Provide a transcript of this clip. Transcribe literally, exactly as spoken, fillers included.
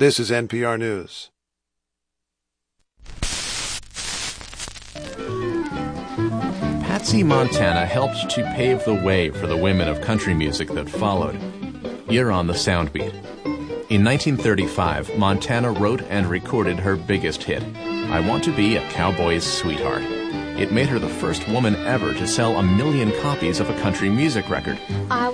This is N P R News. Patsy Montana helped to pave the way for the women of country music that followed. You're on the Soundbeat. In nineteen thirty-five, Montana wrote and recorded her biggest hit, I Want to Be a Cowboy's Sweetheart. It made her the first woman ever to sell a million copies of a country music record. I